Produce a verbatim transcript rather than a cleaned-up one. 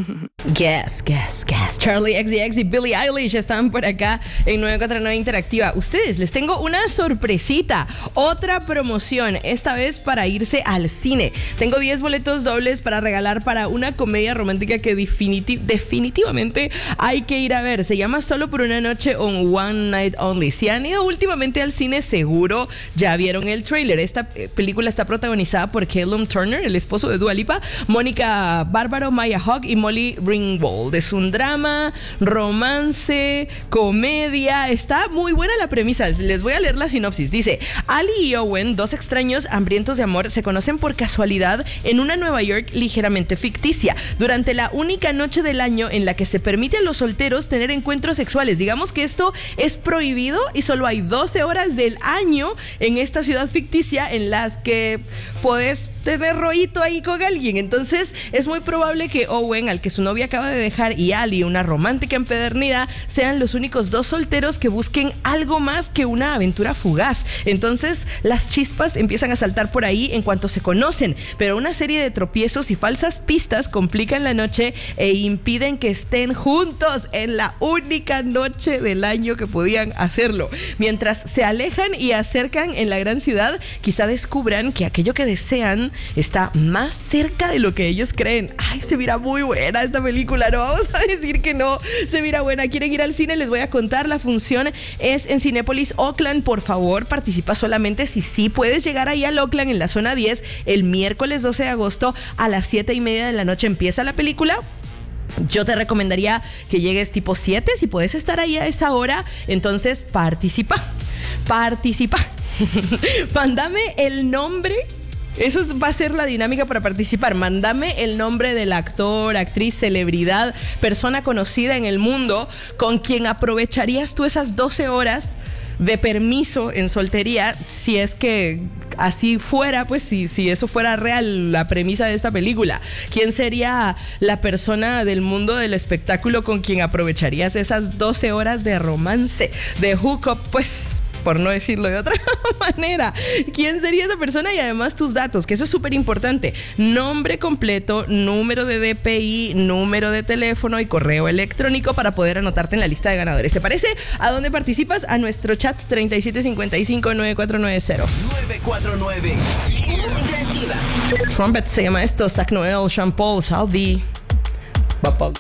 Guess, guess, guess. Charlie X C X y Billie Eilish están por acá en nueve cuatro nueve Interactiva. Ustedes, les tengo una sorpresita. Otra promoción, esta vez para irse al cine. Tengo diez boletos dobles para regalar para una comedia romántica que definiti- definitivamente hay que ir a ver. Se llama Solo por una noche on One Night Only. Si han ido últimamente al cine, seguro ya vieron el tráiler. Esta eh, película está protagonizada por Callum Turner, el esposo de Dua Lipa, Mónica Bárbaro, Maya Hawke y Molly Ringwald. Es un drama, romance, comedia. Está muy buena la premisa. Les voy a leer la sinopsis. Dice: Ali y Owen, dos extraños hambrientos de amor, se conocen por casualidad en una Nueva York ligeramente ficticia, durante la única noche del año en la que se permite a los solteros tener encuentros sexuales. Digamos que esto es prohibido y solo hay doce horas del año en esta ciudad ficticia en las que puedes tener rollito ahí con alguien. Entonces es muy probable que Owen, al que su novia acaba de dejar, y Ali, una romántica empedernida, sean los únicos dos solteros que busquen algo más que una aventura fugaz. Entonces las chispas empiezan a saltar por ahí en cuanto se conocen, pero una serie de tropiezos y falsas pistas complican la noche e impiden que estén juntos en la única noche del año que podían hacerlo. Mientras se alejan y acercan en la gran ciudad, quizá descubran que aquello que desean está más cerca de lo que ellos creen. Ay, se mira muy buena esta película, no vamos a decir que no, se mira buena. ¿Quieren ir al cine? Les voy a contar. La función es en Cinépolis Oakland. Por favor, participa solamente si sí puedes llegar ahí al Oakland en la zona diez. El miércoles doce de agosto a las siete y media de la noche empieza la película. Yo te recomendaría que llegues tipo siete, si puedes estar ahí a esa hora. Entonces participa, participa. Mándame el nombre. Eso va a ser la dinámica para participar. Mándame el nombre del actor, actriz, celebridad, persona conocida en el mundo con quien aprovecharías tú esas doce horas de permiso en soltería, si es que así fuera, pues si, si eso fuera real, la premisa de esta película. ¿Quién sería la persona del mundo del espectáculo con quien aprovecharías esas doce horas de romance, de hookup, pues, por no decirlo de otra manera? ¿Quién sería esa persona? Y además tus datos, que eso es súper importante. Nombre completo, número de D P I, número de teléfono y correo electrónico para poder anotarte en la lista de ganadores. ¿Te parece? ¿A dónde participas? A nuestro chat treinta y siete cincuenta y cinco nueve cuatro nueve cero. nueve cuatro nueve Trumpet se llama esto. Zach Noel, Sean Paul, Salvi.